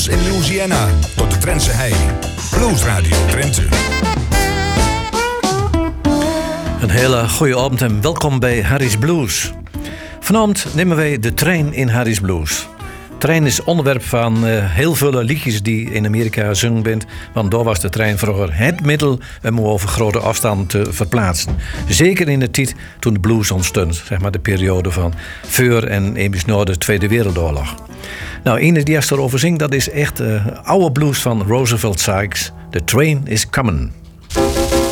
Blues in Louisiana tot de Drentse hei. Blues Radio Drenthe. Een hele goede avond en welkom bij Harry's Blues. Vanavond nemen wij de trein in Harry's Blues. Trein is onderwerp van heel veel liedjes die in Amerika zingen bent. Want daar was de trein vroeger het middel om over grote afstanden te verplaatsen. Zeker in de tijd toen de blues ontstond. Zeg maar de periode van voor en eenmaal na de Tweede Wereldoorlog. Nou, een die eerst erover zingt, dat is echt oude blues van Roosevelt Sykes. The Train is Coming.